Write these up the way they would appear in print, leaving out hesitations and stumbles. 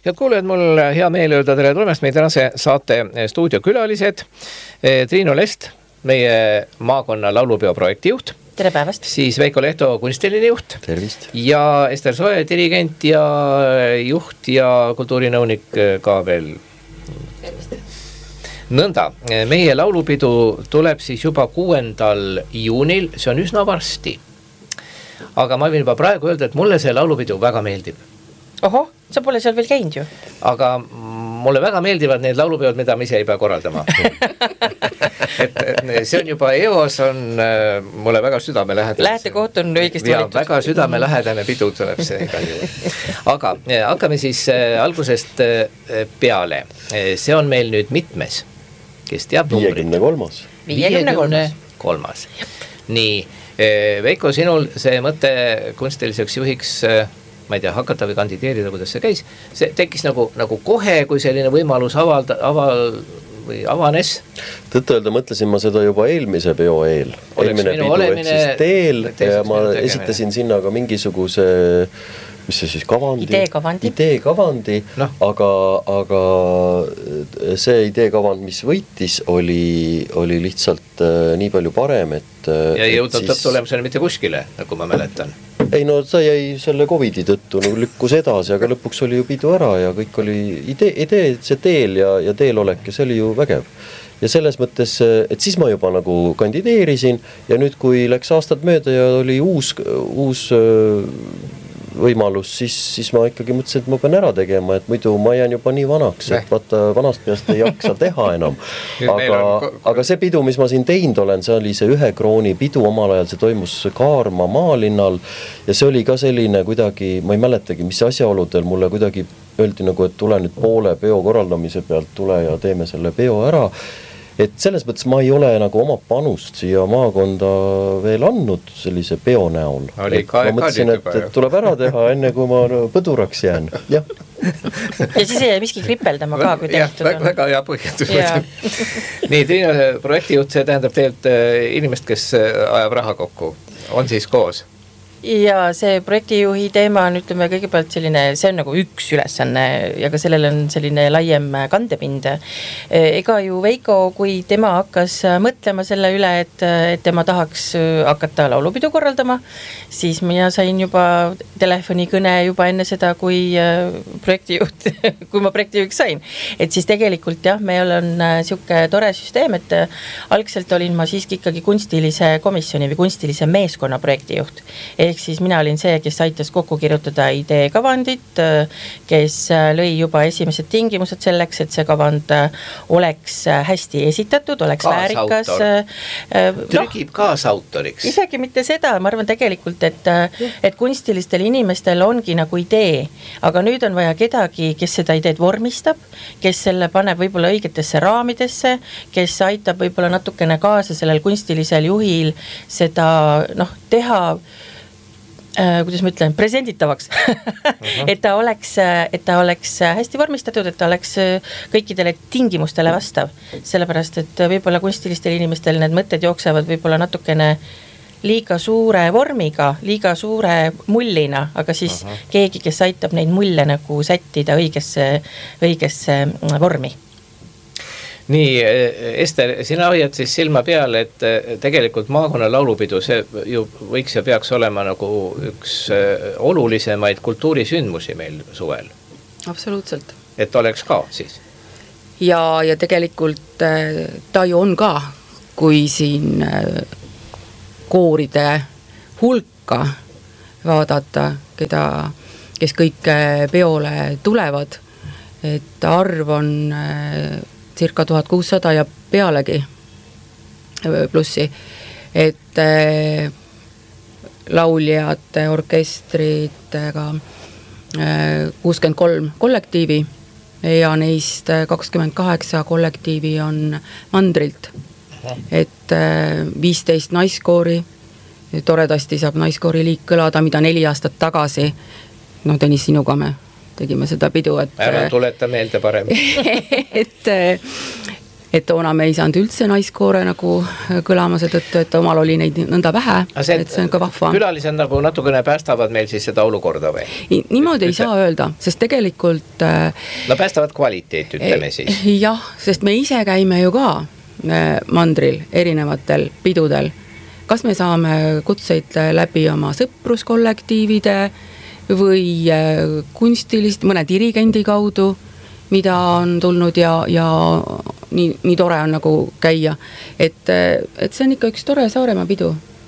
Head kuulajad, mul hea meel öelda tere tulemast meie tänase saate stuudiokülalised. Triinu Lest, meie maakonna laulupeo projektijuht. Tere päevast. Siis Veiko Lehto, kunstiline juht. Tervist. Ja Ester Soe, dirigent ja juht ja kultuurinõunik ka veel. Tervist. Nõnda, meie laulupidu tuleb siis juba 6. juunil, see on üsna varsti. Aga ma võin juba praegu öelda, et mulle see laulupidu väga meeldib. Oho, sa pole seal veel käinud ju. Aga mulle väga meeldivad need laulupeod, mida ma ise ei pea korraldama. et see on juba EOS on mulle väga südamelähedane. Lähetekoht on õigesti valitud. Väga südamelähedane pidu tuleb see igal juhul. Aga hakkame siis algusest peale. See on meil nüüd mitmes, kes teab numbrit. 53. Nii, Veiko, sinul see mõte kunstiliseks juhiks, ma ei tea, hakata või kandideerida, kuidas see käis, see tekkis nagu kohe, kui selline võimalus avanes. Tõtt-öelda mõtlesin ma seda juba eelmise peo eel. Eelmine pidu ehk siis teel ja ma esitasin sinna ka mingisuguse, mis see siis, ideekavandi, no. Aga see ideekavand, mis võitis, oli lihtsalt nii palju parem, et ja ei jõudnud lõpptulemusena mitte kuskile, nagu ma mäletan. Ei no ta jäi selle Covidi tõttu lükkus edasi, aga lõpuks oli ju pidu ära ja kõik oli idee see teel ja teelolek ja see oli ju vägev. Ja selles mõttes, et siis ma juba nagu kandideerisin ja nüüd kui läks aastad mööda ja oli uus võimalus, siis ma ikkagi mõtlesin, et ma pean ära tegema, et muidu ma jään juba nii vanaks, et vaata vanast peast ei jaksa teha enam. Aga see pidu, mis ma siin teinud olen, see oli see 1 krooni pidu, omal ajal see toimus Kaarma maalinnal ja see oli ka selline kuidagi, ma ei mäletagi, mis asjaoludel mulle kuidagi öeldi nagu, et tule nüüd poole peo korraldamise pealt, tule ja teeme selle peo ära. Et selles mõttes ma ei ole nagu oma panust siia maakonda veel andnud sellise peo näol. Ma mõtlesin, et tuleb ära teha enne kui ma põduraks jään. Ja siis ei miski kripeldama ka, kui tehtud on. Väga hea põhjendus. Nii, Triinu projektijuht, see tähendab teelt inimest, kes ajab raha kokku. On siis koos? Ja see projektijuhi teema on, ütleme, kõigepealt selline, see on nagu üks ülesanne ja ka sellel on selline laiem kandepind. Ega ju Veiko, kui tema hakkas mõtlema selle üle, et tema tahaks hakata laulupidu korraldama, siis mina sain juba telefonikõne juba enne seda, kui ma projektijuhiks sain. Et siis tegelikult jah, meil on siuke tore süsteem, et algselt olin ma siiski ikkagi kunstilise komisjoni või kunstilise meeskonna projektijuht. Ehk siis mina olin see, kes aitas kokku kirjutada ideekavandit, kes lõi juba esimesed tingimused selleks, et see kavand oleks hästi esitatud, oleks väärikas. Trügib kaasautoriks. Isegi mitte seda, ma arvan tegelikult, et kunstilistel inimestel ongi nagu idee, aga nüüd on vaja kedagi, kes seda ideed vormistab, kes selle paneb võib-olla õigetesse raamidesse, kes aitab võib-olla natukene kaasa sellel kunstilisel juhil seda teha, kuidas ma ütlen, presenditavaks. et ta oleks hästi vormistatud, et ta oleks kõikidele tingimustele vastav. Sellepärast, et võib-olla kunstilistel inimestel need mõtted jooksevad võib-olla natukene liiga suure vormiga, liiga suure mullina, aga siis keegi, kes aitab neid mulle nagu sättida õigesse vormi. Nii, Ester, sina hoiad siis silma peal, et tegelikult maakonna laulupidu, see ju võiks ja peaks olema nagu üks olulisemaid kultuurisündmusi meil suvel. Absoluutselt. Et oleks ka siis. Ja tegelikult ta ju on ka, kui siin kooride hulka vaadata, kes kõik peole tulevad, et arv on circa 1600 ja pealegi plussi, et lauljate, orkestritega 63 kollektiivi ja neist 28 kollektiivi on mandrilt, et 15 naiskoori, toredasti saab naiskoori liik kõlada, mida 4 aastat tagasi, Tõnis, sinuga me tegime seda pidu, et ära tuleta meelde parem. et toona me ei saanud üldse naiskoore nagu kõlama seetõttu, et omal oli neid nõnda vähe, et see on ka vahva. Külalised nagu natukene päästavad meil siis seda olukorda või? Niimoodi ei saa öelda, sest tegelikult no päästavad kvaliteet, ütleme siis. Jah, sest me ise käime ju ka mandril erinevatel pidudel. Kas me saame kutseid läbi oma sõpruskollektiivide või kunstilist, mõne dirigendi kaudu, mida on tulnud ja nii tore on nagu käia. Et see on ikka üks tore Saaremaa pidu,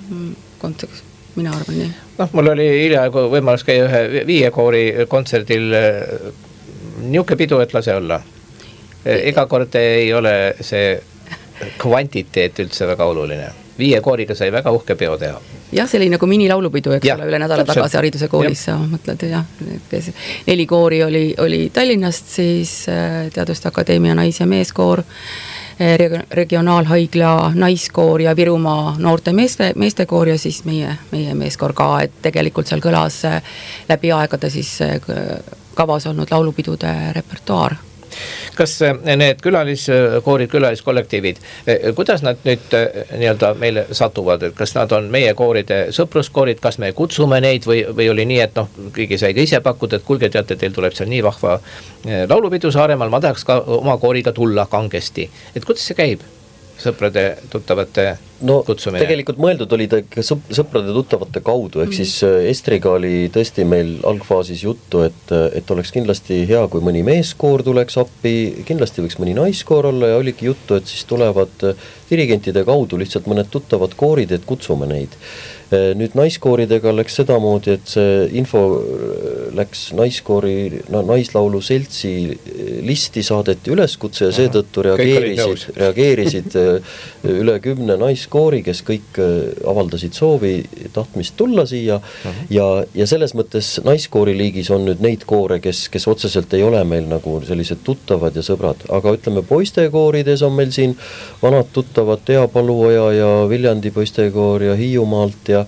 mina arvan nii. Noh, mul oli hiljaaegu võimalus käia ühe 5 koori kontserdil niuke pidu, et lase olla. Iga kord ei ole see kvantiteet üldse väga oluline. 5 kooriga sai väga uhke peo teha. Jah, see oli nagu minilaulupidu, eks ole, üle nädala tagasi hariduse koolis, sa mõtled, jah. 4 koori oli Tallinnast, siis Teaduste Akadeemia nais- ja meeskoor, regionaalhaigla naiskoor ja Virumaa noorte meestekoor ja siis meie meeskoor ka, et tegelikult seal kõlas läbi aegade siis kavas olnud laulupidude repertuaar. Kas need külaliskoorid, külaliskollektiivid, kuidas nad nüüd nii-öelda meile satuvad, et kas nad on meie kooride sõpruskoorid, kas me kutsume neid või oli nii, et noh, kõigi sai ka ise pakkuda, et kulge teate, teil tuleb seal nii vahva laulupidu Saaremaal, ma tahaks ka oma kooriga tulla kangesti. Et kuidas see käib? Sõprade, tuttavate kutsumine? Tegelikult mõeldud oli ta sõprade tuttavate kaudu, ehk siis Estriga oli tõesti meil algfaasis juttu, et oleks kindlasti hea, kui mõni meeskoor tuleks appi, kindlasti võiks mõni naiskoor olla ja oligi juttu, et siis tulevad dirigentide kaudu lihtsalt mõned tuttavad koorid, et kutsume neid. Nüüd naiskooridega läks sedamoodi, et see info läks naiskoori, naislaulu seltsi listi saadeti üleskutse ja seetõttu reageerisid üle 10 naiskoori, kes kõik avaldasid soovi tahtmist tulla siia ja selles mõttes naiskoori liigis on nüüd neid koore, kes otseselt ei ole meil nagu sellised tuttavad ja sõbrad, aga ütleme poistekoorides on meil siin vanad tuttavad Tea Paluoja ja Viljandi poistekoor ja Hiiumaalt ja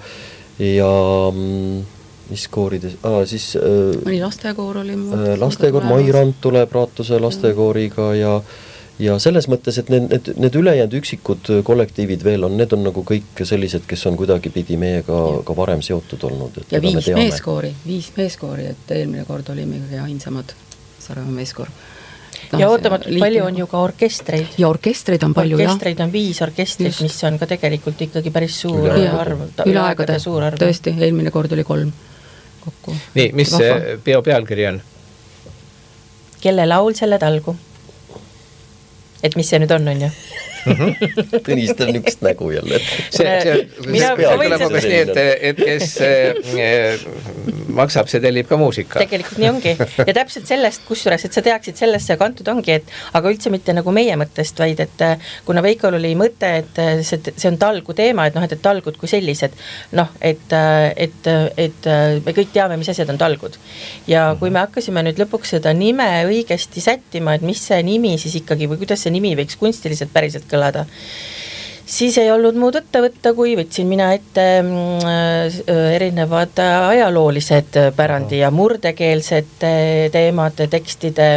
mis koorides, siis mõni lastekoor oli lastekoor, Mairand tuleb Raatuse lastekooriga ja selles mõttes, et need ülejäänud üksikud kollektiivid veel on, need on nagu kõik sellised, kes on kuidagi pidi meiega ka varem seotud olnud. Ja 5 meeskoori, et eelmine kord olime kõige ainsamad Saaremaa meeskoor. Ja ootamatult palju on ju ka orkestreid. Ja orkestreid on palju, orkestreid on 5 orkestrit, mis on ka tegelikult ikkagi päris suur arv. Üle aegade, tõesti, eelmine kord oli 3 kokku. Nii, mis see peo pealkiri on? Kelle laul selle talgu? Et mis see nüüd on ju? Tõnis, ta on üks nägu jälle. Et kes maksab, see tellib ka muusika. Tegelikult nii ongi. Ja täpselt sellest, kusjuures, et sa teaksid sellesse kantud ongi, aga üldse mitte nagu meie mõttest, vaid et kuna Veikol oli mõte, et see on talgu teema, et talgud kui sellised, et me kõik teame, mis asjad on talgud. Ja kui me hakkasime nüüd lõpuks seda nime õigesti sättima, et mis see nimi siis ikkagi või kuidas see nimi võiks kunstiliselt päriselt kõlada, siis ei olnud muud võtta, kui võtsin mina ette erinevad ajaloolised pärandi ja murdekeelsed teemad, tekstide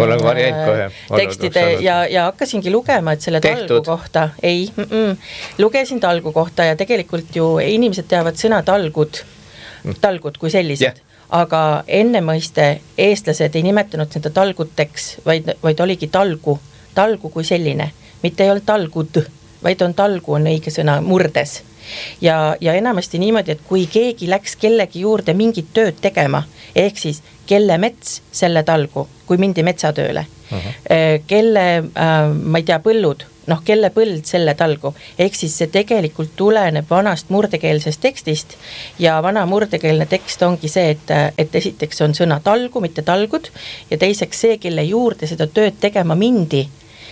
ja hakkasingi lugema, et selle talgu kohta lugesin talgu kohta ja tegelikult ju inimesed teavad sõna talgud kui sellised. Aga enne mõiste eestlased ei nimetanud seda talguteks, vaid oligi talgu kui selline, mitte ei ole talgud, vaid on talgu on õige sõna murdes. Ja enamasti niimoodi, et kui keegi läks kellegi juurde mingit tööd tegema, ehk siis kelle mets selle talgu, kui mindi metsatööle, kelle, ma ei tea, põllud, kelle põld selle talgu, ehk siis see tegelikult tuleneb vanast murdekeelsest tekstist ja vana murdekeelne tekst ongi see, et esiteks on sõna talgu, mitte talgud ja teiseks see, kelle juurde seda tööd tegema mindi,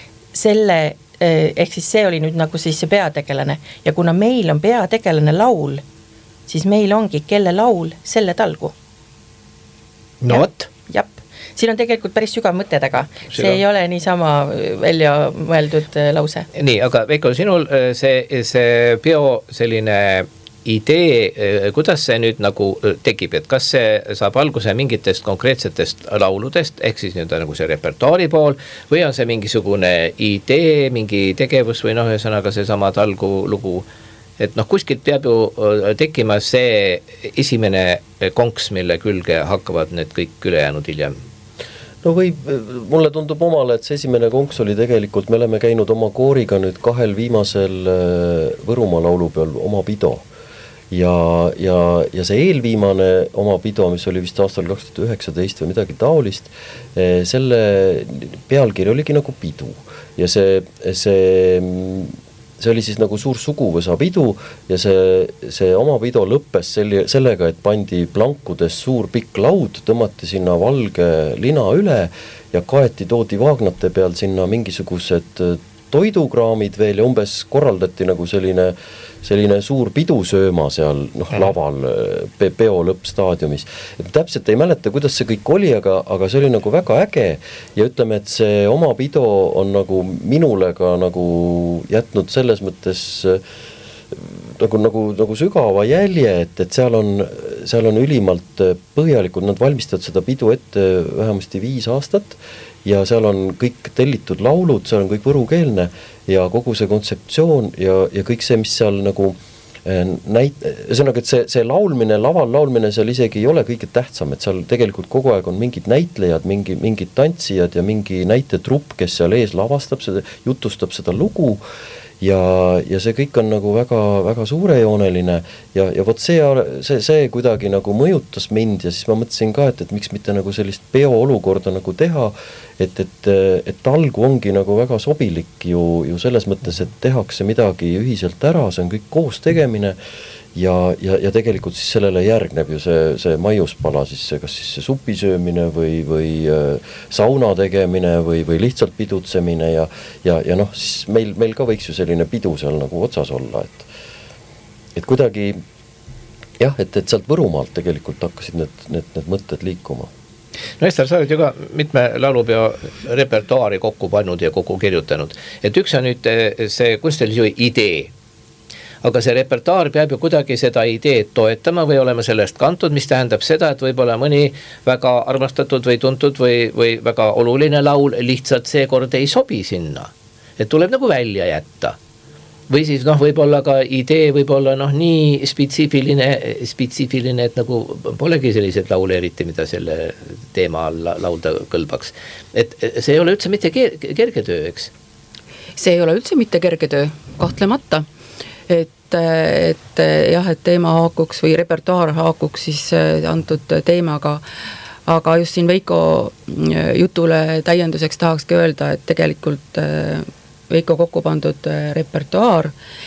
ehk siis see oli nüüd nagu siis see peategelane ja kuna meil on peategelane laul, siis meil ongi kelle laul selle talgu. No vot. Jap. Siin on tegelikult päris sügav mõte taga. See ei ole niisama välja mõeldud lause. Nii, aga Veiko, sinul see peo selline idee, kuidas see nüüd nagu tekib, et kas see saab alguse mingitest konkreetsetest lauludest, ehk siis nüüd nagu see repertuaari pool, või on see mingisugune idee, mingi tegevus või ühesõnaga seesama talgu lugu, et kuskilt peab ju tekkima see esimene konks, mille külge hakkavad need kõik ülejäänud hiljem. No mulle tundub omale, et see esimene konks oli tegelikult, me oleme käinud oma kooriga nüüd 2 viimasel Võrumaa laulupeol oma pido. Ja see eelviimane oma pido, mis oli vist aastal 2019 või midagi taolist, selle pealkiri oligi nagu pidu. Ja see oli siis nagu suur suguvõsa pidu ja see oma pido lõppes sellega, et pandi plankudes suur pikk laud, tõmmati sinna valge lina üle ja toodi vaagnate peal sinna mingisugused toidukraamid veel ja umbes korraldati nagu selline suur pidusööma seal laval peo lõppstaadiumis. Et täpselt ei mäleta, kuidas see kõik oli, aga see oli nagu väga äge ja ütleme, et see oma pido on nagu minule ka nagu jätnud selles mõttes nagu sügava jälje, et seal on ülimalt põhjalikult, nad valmistavad seda pidu ette vähemasti 5 aastat ja seal on kõik tellitud laulud, seal on kõik võrukeelne ja kogu see kontseptsioon ja kõik see, mis seal nagu ühesõnaga, et see laulmine, laval laulmine seal isegi ei ole kõige tähtsam, et seal tegelikult kogu aeg on mingid näitlejad, mingid tantsijad ja mingi näitetrupp, kes seal ees lavastab seda, jutustab seda lugu ja see kõik on nagu väga, väga suurejooneline ja vot see kuidagi nagu mõjutas mind ja siis ma mõtlesin ka, et miks mitte nagu sellist peo olukorda nagu teha, et talgu ongi nagu väga sobilik ju selles mõttes, et tehakse midagi ühiselt ära, see on kõik koos tegemine ja tegelikult siis sellele järgneb ju see maiuspala, kas siis see supisöömine või sauna tegemine või lihtsalt pidutsemine ja siis meil ka võiks ju selline pidu seal nagu otsas olla, et kuidagi jah, et sealt Võrumaalt tegelikult hakkasid need mõtted liikuma. No Ester, sa oled ju ka mitme laulupeo repertuaari kokku pannud ja kokku kirjutanud, et üks on nüüd see kunstilise idee, aga see repertuaar peab ju kuidagi seda ideed toetama või olema sellest kantud, mis tähendab seda, et võib-olla mõni väga armastatud või tuntud või väga oluline laul lihtsalt seekord ei sobi sinna, et tuleb nagu välja jätta. Või siis võib-olla ka idee võib-olla nii spetsiifiline, et nagu polegi sellised laule eriti, mida selle teema all laulda kõlbaks. Et see ei ole üldse mitte kerge töö, eks? See ei ole üldse mitte kerge töö, kahtlemata. Et jah, et teema haakuks või repertuaar haakuks siis antud teemaga, aga just siin Veiko jutule täienduseks tahakski öelda, et tegelikult Veiko kokku pandud repertuaar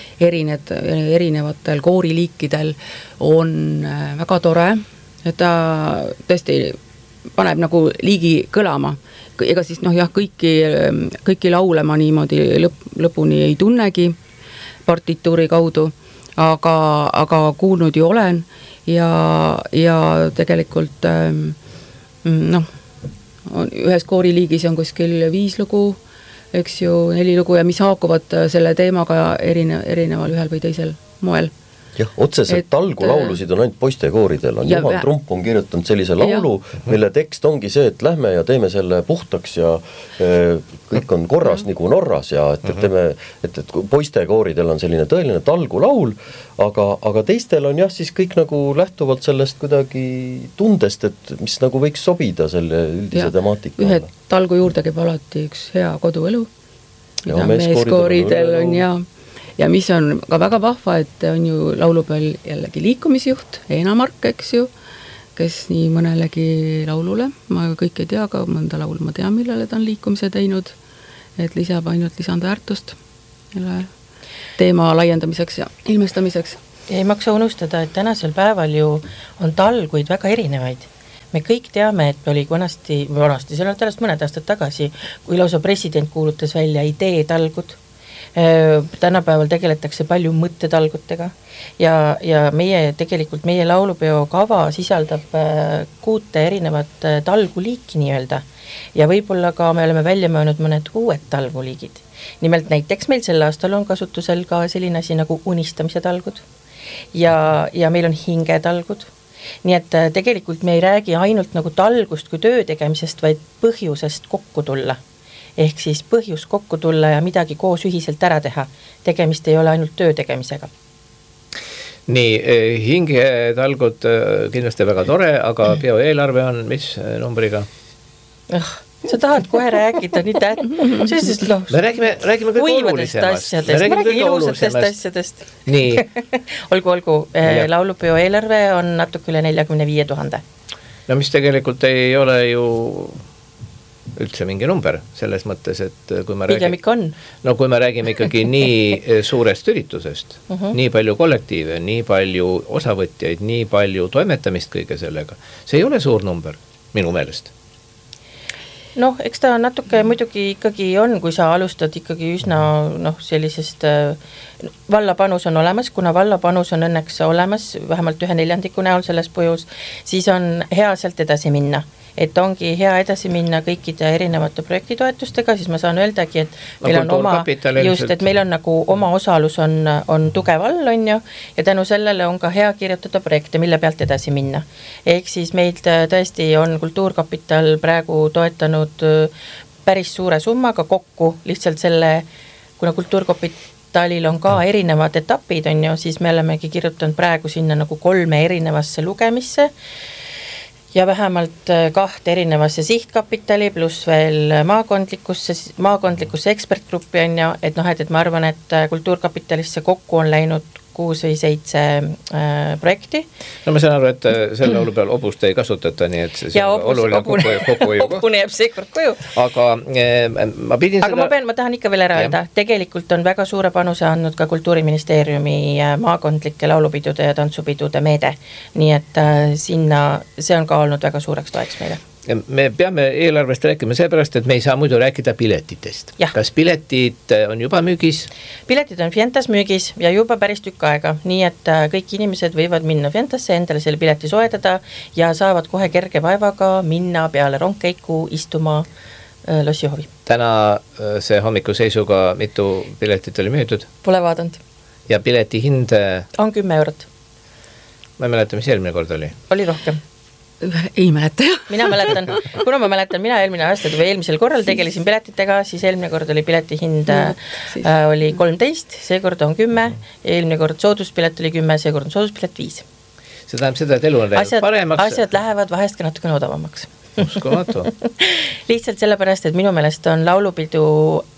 erinevatel kooriliikidel on väga tore, et ta tõesti paneb nagu liigi kõlama. Ega siis kõiki laule ma niimoodi lõpuni ei tunnegi partituuri kaudu, aga kuulnud ju olen ja tegelikult ühes kooriliigis on kuskil 5 lugu, eks ju 4 lugu ja mis haakuvad selle teemaga erineval ühel või teisel moel. Jah, otseselt talgu laulusid on ainult poistekooridel. Juhan Trump on kirjutanud sellise laulu, mille tekst ongi see, et lähme ja teeme selle puhtaks ja kõik on korras nagu Norras ja et poistekooridel on selline tõeline talgu laul, aga teistel on jah siis kõik nagu lähtuvalt sellest kuidagi tundest, et mis nagu võiks sobida selle üldise temaatika. Ühe talgu juurde käib alati üks hea koduelu, mida meeskooridel on ja mis on ka väga vahva, et on ju laulupeal jällegi liikumisjuht, Eena Mark, eks ju, kes nii mõnelegi laulule, ma kõik ei tea, aga mõnda laul ma tean, millele ta on liikumise teinud, et lisab ainult lisandväärtust teema laiendamiseks ja ilmestamiseks. Ei maksa unustada, et tänasel päeval ju on talguid väga erinevaid. Me kõik teame, et oli vanasti, seal on tänast mõned aastad tagasi, kui lausa president kuulutas välja ideetalgud. Tänapäeval tegeletakse palju mõttetalgutega ja meie laulupeo kava sisaldab 6 erinevat talguliiki nii-öelda ja võib-olla ka me oleme välja mõelnud mõned uued talguliigid. Nimelt näiteks meil sel aastal on kasutusel ka selline asi nagu unistamise talgud ja meil on hingetalgud. Nii et tegelikult me ei räägi ainult nagu talgust kui töö tegemisest, vaid põhjusest kokku tulla. Ehk siis põhjus kokku tulla ja midagi koos ühiselt ära teha. Tegemist ei ole ainult töö tegemisega. Nii, hingetalgud kindlasti väga tore, aga bioeelarve on mis numbriga? Sa tahad kohe rääkida nii sellisest me räägime kõige olulisemast. Me räägime ilusatest asjadest. Nii. olgu. Laulupeo eelarve on natuke üle 45 000. No mis tegelikult ei ole ju üldse mingi number selles mõttes, et kui me räägime ikkagi nii suurest üritusest, nii palju kollektiive, nii palju osavõtjaid, nii palju toimetamist kõige sellega, see ei ole suur number minu meelest. Eks ta natuke muidugi ikkagi on, kui sa alustad ikkagi üsna sellisest vallapanus on olemas, kuna vallapanus on õnneks olemas vähemalt 1/4 näol selles pojus, siis on hea sealt edasi minna. Et ongi hea edasi minna kõikide erinevate projektitoetustega, siis ma saan öeldagi, et meil on et meil on nagu oma osalus on tugev all, on ju, ja tänu sellele on ka hea kirjutada projekte, mille pealt edasi minna. Ehk siis meilt tõesti on Kultuurkapital praegu toetanud päris suure summaga kokku, lihtsalt selle, kuna Kultuurkapitalil on ka erinevad etapid, on ju, siis me olemegi kirjutanud praegu sinna nagu 3 erinevasse lugemisse, ja vähemalt 2 erinevasse sihtkapitali, pluss veel maakondlikusse ekspertgruppi on ju, et et ma arvan, et Kultuurkapitalisse kokku on läinud 6 või 7 projekti. No ma saan aru, et selle laulu peal obust ei kasutata, nii et see on oluline kokkuhoiu. Hobune jääb seekord koju. Aga ma tahan ikka veel ära öelda, tegelikult on väga suure panuse andnud ka Kultuuriministeeriumi maakondlike laulupidude ja tantsupidude meede. Nii et see on ka olnud väga suureks toeks meile. Me peame eelarvest rääkima seepärast, et me ei saa muidu rääkida piletitest. Kas piletid on juba müügis? Piletid on Fientas müügis ja juba päris tükk aega, nii et kõik inimesed võivad minna Fientasse, endale selle pileti soetada ja saavad kohe kerge vaevaga minna peale rongkeiku istuma lossihovi. Täna see hommiku seisuga mitu piletit oli müüdud? Pole vaadanud. Ja pileti hind? On 10 eurot. Ma ei mäleta, mis eelmine kord oli? Oli rohkem. Ei mäleta, jah. Mina eelmine aasta või eelmisel korral tegelesin piletitega, siis eelmine kord oli pileti hind oli 13, seekord on 10, eelmine kord sooduspilet oli 10, seekord on sooduspilet 5. See tähendab seda, et elu on läinud paremaks. Asjad lähevad vahest ka natukene odavamaks. Uskumatu. Lihtsalt sellepärast, et minu meelest on laulupidu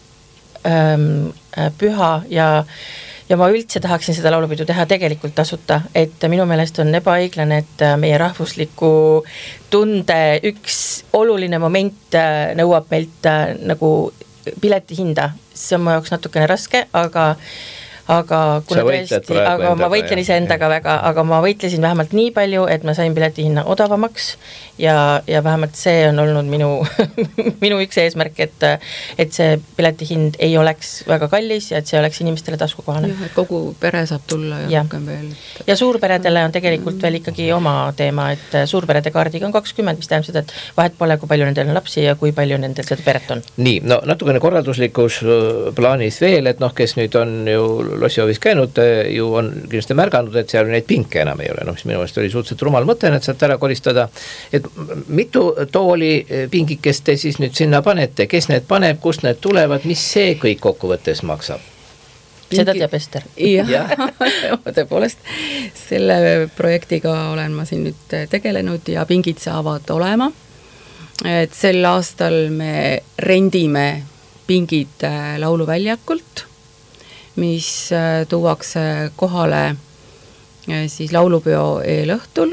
püha ja ma üldse tahaksin seda laulupidu teha tegelikult tasuta, et minu meelest on ebaõiglane, et meie rahvusliku tunde üks oluline moment nõuab meilt nagu pileti hinda. See on mu jaoks natukene raske, aga kuna tõesti, ma võitlen ise endaga väga, aga ma võitlesin vähemalt nii palju, et ma sain pileti hinna odavamaks ja vähemalt see on olnud minu üks eesmärk, et see pileti hind ei oleks väga kallis ja et see oleks inimestele taskukohane. Et kogu pere saab tulla ja rohkem veel. Ja suurperedele on tegelikult veel ikkagi oma teema, et suurperede kaardiga on 20, mis tähendab seda, et vahet pole, kui palju nendel on lapsi ja kui palju nendel seda peret on. Nii, natukene korralduslikus plaanis veel, et kes nüüd on ju Lossihovis käinud, ju on kindlasti märganud, et seal neid pinke enam ei ole, mis minu meelest oli suhteliselt rumal mõte, et sealt ära koristada, et mitu tooli pingikest te siis nüüd sinna panete, kes need paneb, kust need tulevad, mis see kõik kokkuvõttes maksab? Seda teab Ester. Jah, tõepoolest, selle projektiga olen ma siin nüüd tegelenud ja pingid saavad olema, et sel aastal me rendime pingid lauluväljakult, mis tuuakse kohale siis laulupeo eelõhtul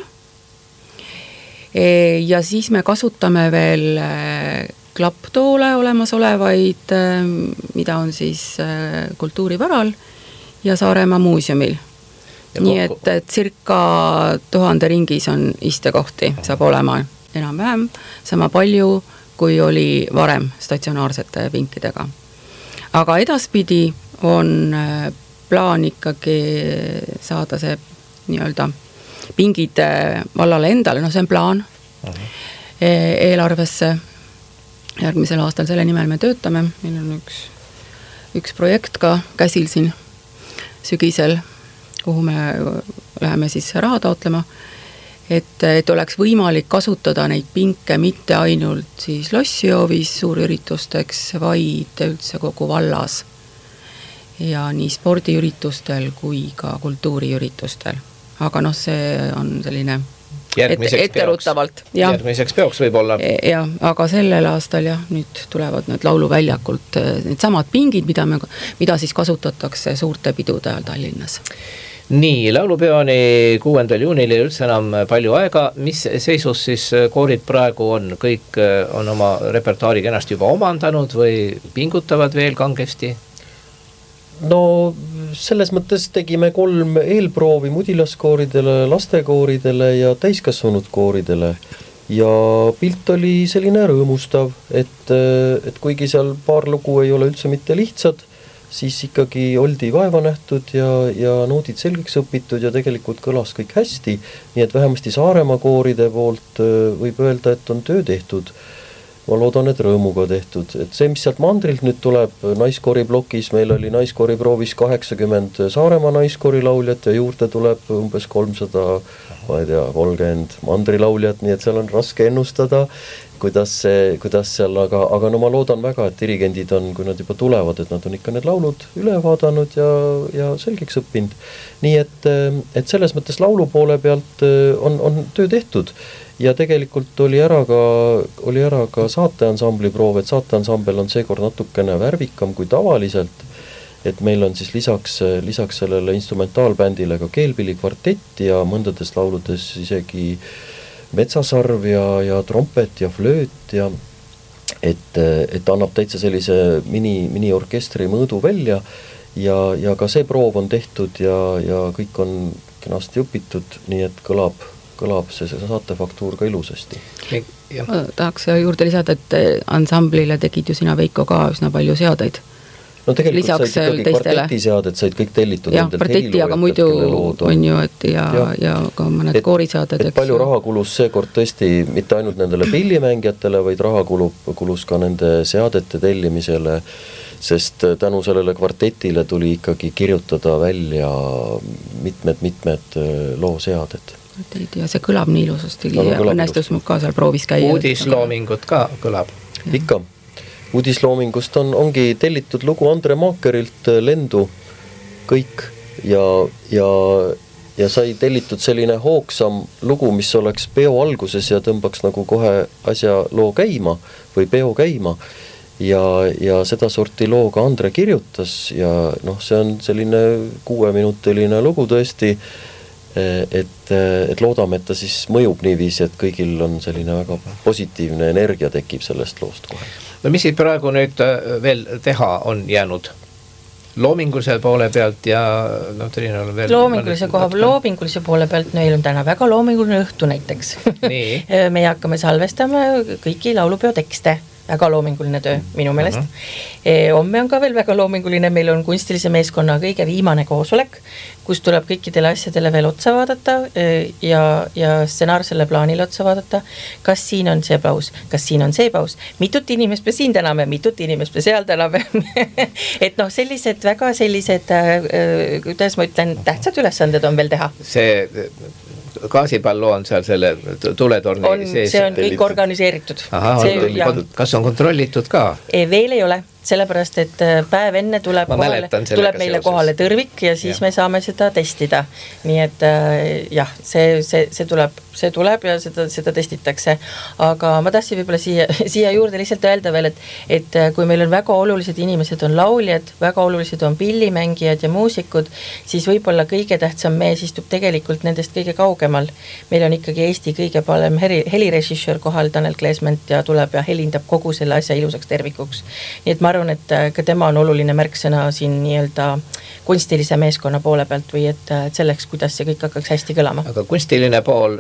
ja siis me kasutame veel klapptoole olemasolevaid, mida on siis kultuurivaral ja Saaremaa muuseumil. Nii et circa 1000 ringis on istekohti, saab olema enam-vähem sama palju, kui oli varem statsionaarsete pinkidega. Aga edaspidi on plaan ikkagi saada see nii-öelda pingid vallale endale, see on plaan eelarvesse. Järgmisel aastal selle nimel me töötame, meil on üks projekt ka käsil siin sügisel kuhu me läheme siis raha taotlema, et oleks võimalik kasutada neid pinke mitte ainult siis lossijoovis suurüritusteks, vaid üldse kogu vallas. Ja nii spordiüritustel kui ka kultuuriüritustel. Aga noh, see on selline etteruttavalt. Järgmiseks peoks võib-olla. Jah, aga sellel aastal jah, nüüd tulevad need lauluväljakult need samad pingid, mida siis kasutatakse suurte pidude ajal Tallinnas. Nii, laulupeoni 6. juunil ei üldse enam palju aega. Mis seisus siis koorid praegu on? Kõik on oma repertuaari kenasti juba omandanud või pingutavad veel kangesti? No selles mõttes tegime 3 eelproovi mudilaskooridele, lastekooridele ja täiskasvanud kooridele. Ja pilt oli selline rõõmustav, et kuigi seal paar lugu ei ole üldse mitte lihtsad, siis ikkagi oldi vaeva nähtud ja noodid selgeks õpitud ja tegelikult kõlas kõik hästi. Nii et vähemasti Saaremaa kooride poolt võib öelda, et on töö tehtud. Ma loodan, et rõõmuga tehtud. Et see, mis sealt mandrilt nüüd tuleb naiskoori blokis, meil oli naiskoori proovis 80 Saaremaa naiskoori lauljat ja juurde tuleb umbes 300, ma ei tea, 30 mandrilauljat, nii et seal on raske ennustada, kuidas seal, aga no ma loodan väga, et dirigendid on, kui nad juba tulevad, et nad on ikka need laulud üle vaadanud ja selgeks õppinud. Nii et selles mõttes laulu poole pealt on töö tehtud. Ja tegelikult oli ära ka saateansambli proov, et saateansambel on seekord natukene värvikam kui tavaliselt, et meil on siis lisaks sellele instrumentaalbändile ka keelpillikvartett ja mõndades lauludes isegi metsasarv ja trompet ja flööt ja et annab täitsa sellise mini-orkestri mõõdu välja ja ka see proov on tehtud ja kõik on kenasti õpitud, nii et kõlab see saatefaktuur ka ilusasti. Tahaks juurde lisada, et ansamblile tegid ju sina, Veiko, ka üsna palju seadeid. No tegelikult said ikkagi kvartetiseaded, said kõik tellitud. Jah, kvarteti, aga muidu on ju, et ja ka mõned kooriseaded. Et palju raha kulus seekord tõesti mitte ainult nendele pillimängijatele, vaid raha kulus ka nende seadete tellimisele, sest tänu sellele kvartetile tuli ikkagi kirjutada välja mitmed looseaded. Ja see kõlab nii ilusasti, õnnestus mul ka seal proovis käia. Uudisloomingut ka kõlab. Ikka. Uudisloomingust ongi tellitud lugu Andre Maakerilt Lendu kõik ja sai tellitud selline hoogsam lugu, mis oleks peo alguses ja tõmbaks nagu kohe asja loo käima või peo käima ja seda sorti looga Andre kirjutas ja noh, see on selline 6-minutiline lugu tõesti, et loodame, et ta siis mõjub niiviisi, et kõigil on selline väga positiivne energia tekib sellest loost kohe. No mis siit praegu nüüd veel teha on jäänud? Loomingulise poole pealt ja no Triina on veel... Loomingulise poole pealt meil on täna väga loominguline õhtu näiteks. Me hakkame salvestama kõiki laulupeo tekste. Väga loominguline töö minu meelest. Homme on ka veel väga loominguline, meil on kunstilise meeskonna kõige viimane koosolek, kus tuleb kõikidele asjadele veel otsa vaadata ja stsenaarsele plaanile otsa vaadata, kas siin on see paus, kas siin on see paus, mitut inimest me siin täname, mitut inimest me seal täname. Et noh, väga sellised, kuidas ma ütlen, tähtsad ülesanded on veel teha. See gaasipallo on seal selle tuletorni sees. See on kõik organiseeritud. Kas on kontrollitud ka? Veel ei ole, sellepärast, et päev enne tuleb meile kohale tõrvik ja siis me saame seda testida. Nii et jah, see tuleb ja seda testitakse. Aga ma tahtsin võib-olla siia juurde lihtsalt öelda veel, et kui meil on väga olulised inimesed, on lauljad, väga olulised on pillimängijad ja muusikud, siis võib-olla kõige tähtsam mees istub tegelikult nendest kõige kaugemal. Meil on ikkagi Eesti kõige parem helirežissöör kohal, Tanel Kleesment, ja tuleb ja helindab kogu selle asja ilusaks tervikuks. Nii et ma arvan, et ka tema on oluline märksõna siin nii-öelda kunstilise meeskonna poole pealt või et selleks, kuidas see kõik hakkaks hästi kõlama. Aga kunstiline pool,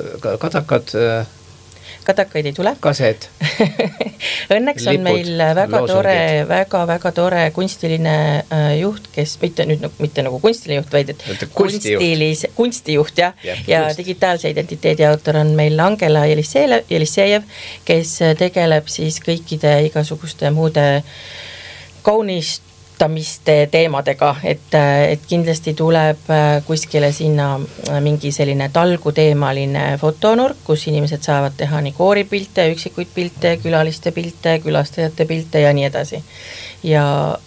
Kadakaid ei tule. Kaset. Õnneks on meil väga tore kunstiline juht, kes mitte nagu kunstiline juht, vaid kunstijuht ja digitaalse identiteedi autor on meil Angela Jelisejev, kes tegeleb siis kõikide igasuguste muude tamiste teemadega, et kindlasti tuleb kuskile sinna mingi selline talguteemaline fotonurk, kus inimesed saavad teha nii kooripilte, üksikuid pilte, külaliste pilte, külastajate pilte ja nii edasi. Ja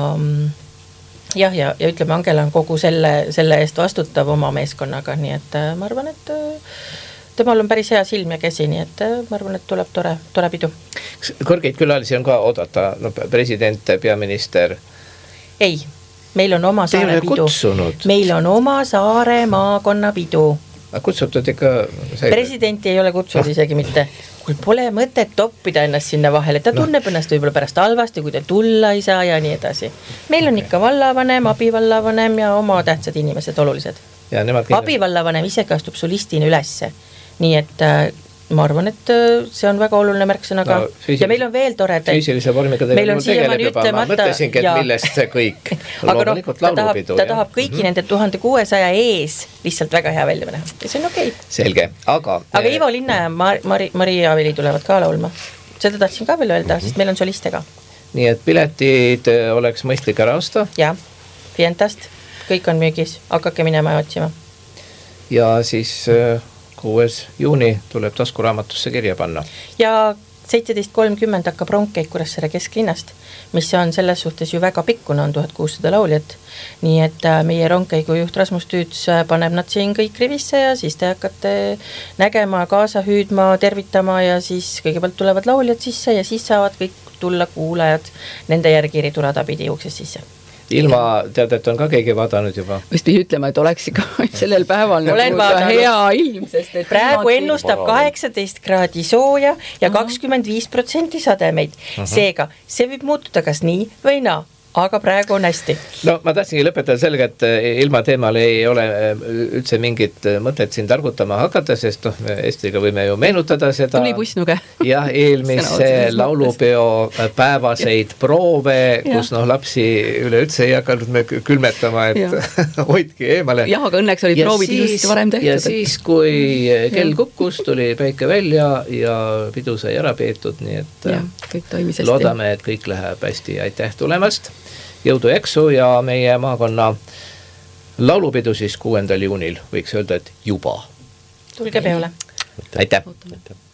ütleme, Angela on kogu selle eest vastutav oma meeskonnaga, nii et ma arvan, et temal on päris hea silm ja käsi, nii et ma arvan, et tuleb tore pidu. Kõrgeid külalisi on ka oodata, president, peaminister? Ei, meil on oma saare pidu. Meil on oma saare maakonna pidu. Kutsutud ikka? Presidenti ei ole kutsunud isegi mitte. Kui pole mõtet toppida ennast sinna vahele, ta tunneb ennast võib-olla pärast halvasti, kui ta tulla ei saa ja nii edasi. Meil on ikka vallavanem, abivallavanem ja oma tähtsad inimesed olulised. Abivallavanem isegi astub solistina ülesse. Nii et ma arvan, et see on väga oluline märksõnaga ja meil on veel toredaid. Füüsilise vormiga tegeleb juba, ma mõtlesingi, et millest see kõik. Aga ta tahab kõiki nende 1600 ees lihtsalt väga hea välja näha. Ja see on okei. Selge, aga Ivo Linna ja Mari Aveli tulevad ka laulma. Seda tahtsin ka veel öelda, sest meil on soliste ka. Nii et piletid oleks mõistlik ära osta? Ja, Fientast. Kõik on müügis. Hakake minema ja otsima. Ja siis 6. juuni tuleb taskuraamatusse kirja panna. Ja 17.30 hakkab rongkäik Kuressaare kesklinnast, mis on selles suhtes ju väga pikkuna, on 1600 lauljat. Nii et meie rongkäigu juht Rasmus Tüüts paneb nad siin kõik rivisse ja siis te hakkate nägema, kaasa hüüdma, tervitama ja siis kõigepealt tulevad lauljad sisse ja siis saavad kõik tulla kuulajad nende järgi riturada pidi ukses sisse. Ilma teadet on ka keegi vaadanud juba. Vist pidi ütlema, et oleks ikka sellel päeval nagu hea ilm, sest et praegu ennustab 18 kraadi sooja ja 25% sademeid. Seega, see võib muutuda kas nii või naa. Aga praegu on hästi. No ma tahtsingi lõpetada sellega, et ilma teemal ei ole üldse mingit mõtet siin targutama hakata, sest Estriga võime ju meenutada seda. Tuli pussnuge. Ja eelmise laulupeo päevaseid proove, kus lapsi üleüldse ei hakanud me külmetama, et hoidki eemale. Jah, aga õnneks olid proovid ilusti varem tehtud. Ja siis, kui kell kukkus, tuli päike välja ja pidu sai ära peetud, nii et loodame, et kõik läheb hästi. Aitäh tulemast! Jõudu eksu ja meie maakonna laulupidu siis 6. juunil võiks öelda, et juba. Tulge peole. Aitäh!